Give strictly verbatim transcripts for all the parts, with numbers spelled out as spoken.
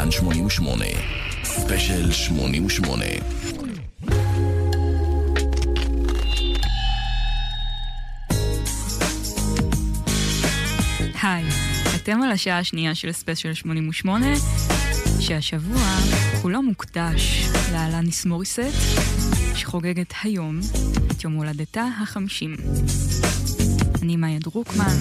כאן שמונים ושמונה. ספיישל שמונים ושמונה. היי, אתם על השעה השנייה של ספיישל שמונים ושמונה, שהשבוע כולו מוקדש לאלניס מוריסט, שחוגגת היום את יום הולדתה החמישים. אני מאיה דרוקמן.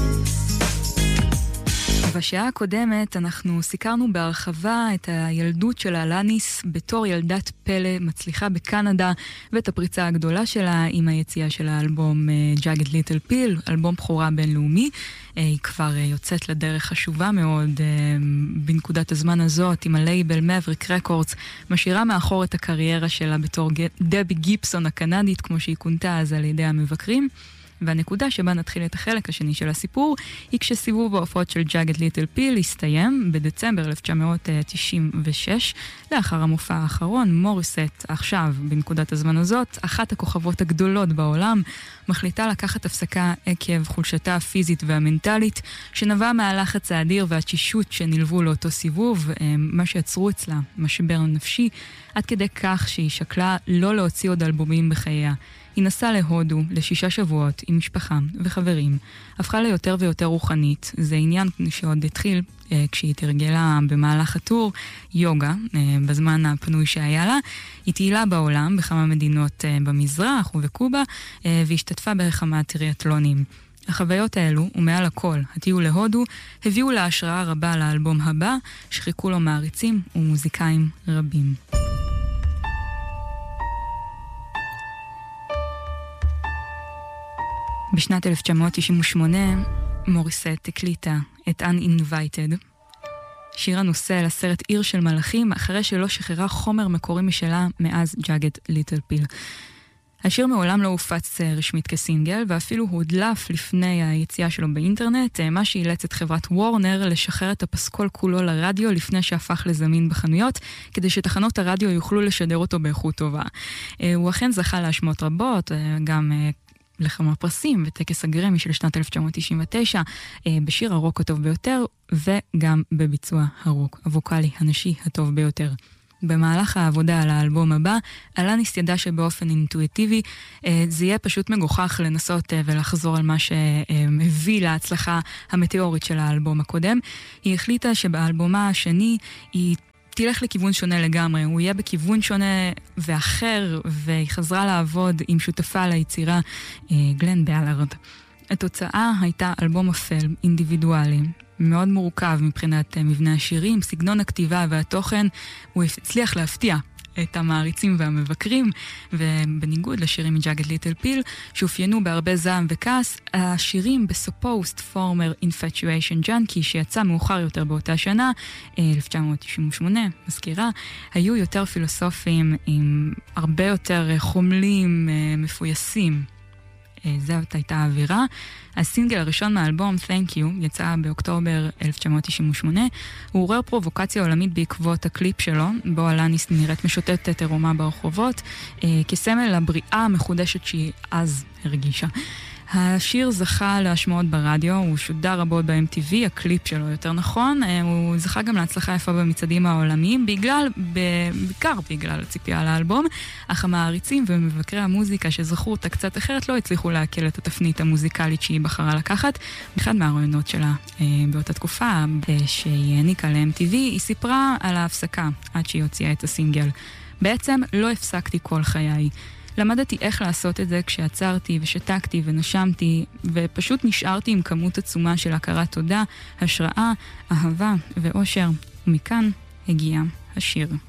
בשעה הקודמת אנחנו סיקרנו בהרחבה את הילדות של אלניס בתור ילדת פלא מצליחה בקנדה, ואת הפריצה הגדולה שלה עם היציאה של האלבום Jagged Little Pill, אלבום בחורה בינלאומי. היא כבר יוצאת לדרך חשובה מאוד בנקודת הזמן הזאת עם הלייבל מבריק רקורדס, משאירה מאחור את הקריירה שלה בתור דבי גיפסון הקנדית, כמו שהיא כונתה אז על ידי המבקרים. והנקודה שבה נתחיל את החלק השני של הסיפור היא כשסיבוב ההופעות של Jagged Little Pill הסתיים בדצמבר אלף תשע מאות תשעים ושש. לאחר המופע האחרון, מוריסט, עכשיו בנקודת הזמן הזאת, אחת הכוכבות הגדולות בעולם, מחליטה לקחת הפסקה עקב חולשתה הפיזית והמנטלית, שנבע מהלחץ האדיר והתשישות שנלוו לאותו סיבוב, מה שיצרו אצלה משבר נפשי, עד כדי כך שהיא שקלה לא להוציא עוד אלבומים בחייה. היא נסעה להודו לשישה שבועות עם משפחה וחברים, הפכה ליותר ויותר רוחנית. זה עניין שעוד התחיל אה, כשהיא תרגלה במהלך הטור יוגה, אה, בזמן הפנוי שהיה לה. היא תהילה בעולם בכמה מדינות אה, במזרח ובקובה, אה, והשתתפה בכמה טריאטלונים. החוויות האלו, ומעל הכל, הטיול להודו, הביאו לה השראה רבה לאלבום הבא, שחיכו לו מעריצים ומוזיקאים רבים. בשנת אלף תשע מאות תשעים ושמונה, מוריסט הקליטה את Uninvited, שיר הנושא לסרט עיר של מלאכים, אחרי שלא שחררה חומר מקורי משלה מאז Jagged Little Pill. השיר מעולם לא הופץ רשמית כסינגל, ואפילו הודלף לפני היציאה שלו באינטרנט, מה שאילץ את חברת וורנר לשחרר את הפסקול כולו לרדיו לפני שהפך לזמין בחנויות, כדי שתחנות הרדיו יוכלו לשדר אותו באיכות טובה. הוא אכן זכה להשמעות רבות, גם לכמה פרסים וטקס הגרמי של שנת אלף תשע מאות תשעים ותשע, בשיר הרוק הטוב ביותר, וגם בביצוע הרוק הווקלי הנשי הטוב ביותר. במהלך העבודה על האלבום הבא, אלניס ידע שבאופן אינטואיטיבי זה יהיה פשוט מגוחך לנסות ולחזור על מה שהביא להצלחה המטאורית של האלבום הקודם. היא החליטה שבאלבומה השני היא תלך לכיוון שונה לגמרי, הוא יהיה בכיוון שונה ואחר, והיא חזרה לעבוד עם שותפה ליצירה, גלן בלארד. התוצאה הייתה אלבום אפל, אינדיבידואלי, מאוד מורכב מבחינת מבנה השירים, סגנון הכתיבה והתוכן. הוא הצליח להפתיע את המעריצים והמבקרים, ובניגוד לשירים מ-Jagged Little Pill, שאופיינו בהרבה זעם וכעס, השירים ב-Supposed Former Infatuation Junkie, שיצא מאוחר יותר באותה שנה, אלף תשע מאות תשעים ושמונה, מזכירה, היו יותר פילוסופיים, עם הרבה יותר חומלים, מפויסים. זאת הייתה האווירה. הסינגל הראשון מהאלבום, Thank You, יצא באוקטובר אלף תשע מאות תשעים ושמונה. הוא עורר פרובוקציה עולמית בעקבות הקליפ שלו, בו אלניס נראית משוטטת עירומה ברחובות, אה, כסמל לבריאה המחודשת שהיא אז הרגישה. השיר זכה להשמעות ברדיו, הוא שודר רבות ב-אם טי וי, הקליפ שלו יותר נכון, הוא זכה גם להצלחה יפה במצעדים העולמיים, בגלל, בעיקר בגלל הציפייה לאלבום, אך המעריצים ומבקרי המוזיקה שזכו אותה קצת אחרת לא הצליחו להקל את התפנית המוזיקלית שהיא בחרה לקחת. אחד מהרעיונות שלה באותה תקופה שהיא העניקה ל-אם טי וי, היא סיפרה על ההפסקה עד שהיא הוציאה את הסינגל. בעצם לא הפסקתי כל חיי. למדתי איך לעשות את זה כשעצרתי ושתקתי ונשמתי, ופשוט נשארתי עם כמות עצומה של הכרת תודה, השראה, אהבה ואושר. ומכאן הגיע השיר.